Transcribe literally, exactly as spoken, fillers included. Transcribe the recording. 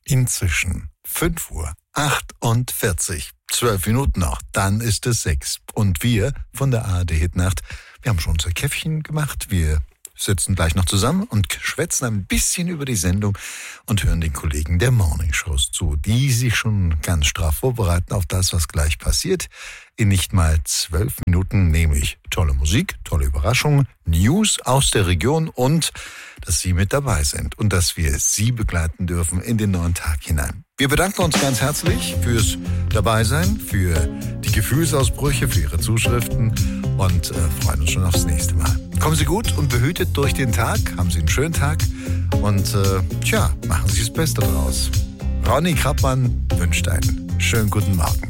Inzwischen fünf Uhr achtundvierzig. Zwölf Minuten noch, dann ist es sechs. Und wir von der A R D Hitnacht, wir haben schon unser Käffchen gemacht. Wir sitzen gleich noch zusammen und schwätzen ein bisschen über die Sendung und hören den Kollegen der Morningshows zu, die sich schon ganz straff vorbereiten auf das, was gleich passiert. In nicht mal zwölf Minuten, nämlich tolle Musik, tolle Überraschungen, News aus der Region und dass Sie mit dabei sind und dass wir Sie begleiten dürfen in den neuen Tag hinein. Wir bedanken uns ganz herzlich fürs Dabeisein, für die Gefühlsausbrüche, für Ihre Zuschriften und äh, freuen uns schon aufs nächste Mal. Kommen Sie gut und behütet durch den Tag, haben Sie einen schönen Tag und äh, tja, machen Sie das Beste draus. Ronny Krappmann wünscht einen schönen guten Morgen.